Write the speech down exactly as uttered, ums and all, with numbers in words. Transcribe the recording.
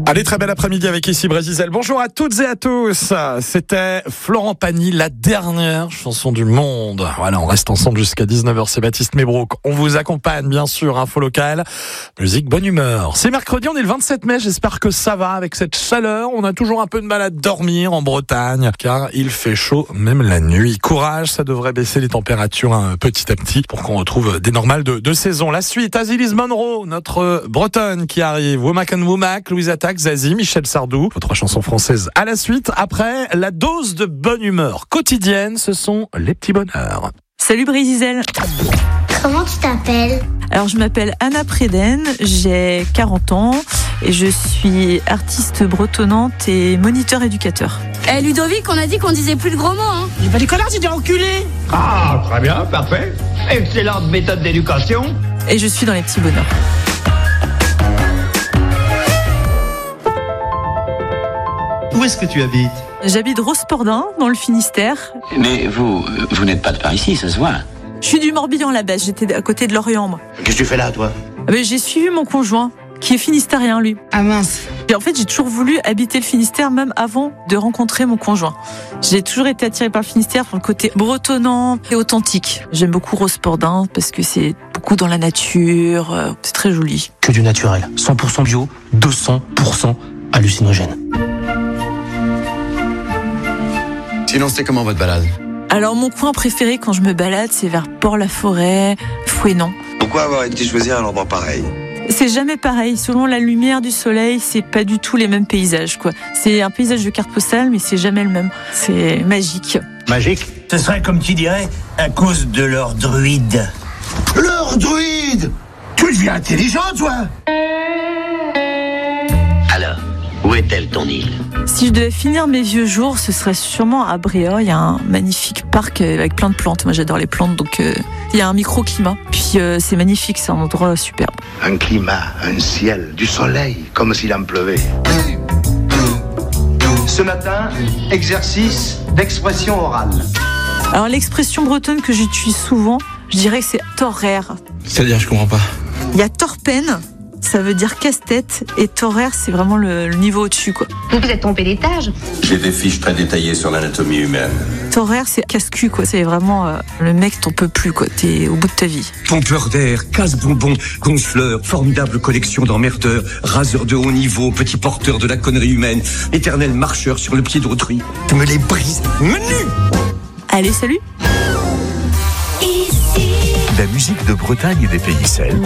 Allez, très bel après-midi avec ici Brésil. Bonjour à toutes et à tous. C'était Florent Pagny, la dernière chanson du monde. Voilà, on reste ensemble jusqu'à dix-neuf heures. C'est Baptiste Mébrouk. On vous accompagne, bien sûr, info locale, musique, bonne humeur. C'est mercredi, on est le vingt-sept mai. J'espère que ça va avec cette chaleur. On a toujours un peu de mal à dormir en Bretagne, car il fait chaud même la nuit. Courage, ça devrait baisser les températures hein, petit à petit pour qu'on retrouve des normales de, de saison. La suite, Azilis Monroe, notre Bretonne qui arrive. Womack and Womack, Louise Attaque, Zazie, Michel Sardou, votre chanson française à la suite. Après, la dose de bonne humeur quotidienne, ce sont les petits bonheurs. Salut Brésil. Comment tu t'appelles ? Alors je m'appelle Anna Préden, j'ai quarante ans et je suis artiste bretonnante et moniteur éducateur. Eh Ludovic, on a dit qu'on disait plus de gros mots, hein. J'ai pas des connards, j'ai dit enculé. Ah, très bien, parfait. Excellente méthode d'éducation. Et je suis dans les petits bonheurs. Où est-ce que tu habites ? J'habite Rospordin, dans le Finistère. Mais vous, vous n'êtes pas de par ici, ça se voit. Je suis du Morbihan à la base, j'étais à côté de Lorient, moi. Qu'est-ce que tu fais là, toi ? Mais j'ai suivi mon conjoint, qui est finistérien, lui. Ah mince. Et en fait, j'ai toujours voulu habiter le Finistère, même avant de rencontrer mon conjoint. J'ai toujours été attirée par le Finistère, pour le côté bretonnant et authentique. J'aime beaucoup Rospordin, parce que c'est beaucoup dans la nature, c'est très joli. Que du naturel, cent pour cent bio, deux cents pour cent hallucinogène. Sinon, c'était comment votre balade ? Alors, mon coin préféré quand je me balade, c'est vers Port-la-Forêt, Fouesnant. Pourquoi avoir été choisi un endroit pareil ? C'est jamais pareil. Selon la lumière du soleil, c'est pas du tout les mêmes paysages, quoi. C'est un paysage de carte postale, mais c'est jamais le même. C'est magique. Magique ? Ce serait comme tu dirais, à cause de leur druide. Leur druide ! Tu deviens intelligent, toi ? Alors, où est-elle ton île ? Si je devais finir mes vieux jours, ce serait sûrement à Bréa. Il y a un magnifique parc avec plein de plantes. Moi, j'adore les plantes, donc euh, il y a un microclimat. Puis euh, c'est magnifique, c'est un endroit superbe. Un climat, un ciel, du soleil, comme s'il en pleuvait. Ce matin, exercice d'expression orale. Alors l'expression bretonne que j'utilise souvent, je dirais que c'est torrer. C'est-à-dire, je comprends pas. Il y a torpen, ça veut dire casse-tête, et torrer, c'est vraiment le, le niveau au-dessus, quoi. Vous vous êtes trompé d'étage. J'ai des fiches très détaillées sur l'anatomie humaine. Torrer, c'est casse-cul, quoi. C'est vraiment euh, le mec, t'en peux plus, quoi. T'es au bout de ta vie. Pompeur d'air, casse-bonbons, gonfleur, formidable collection d'emmerdeurs, raseur de haut niveau, petit porteur de la connerie humaine, éternel marcheur sur le pied d'autrui. Tu me les brises, menu. Allez, salut. La musique de Bretagne et des Pays Celtes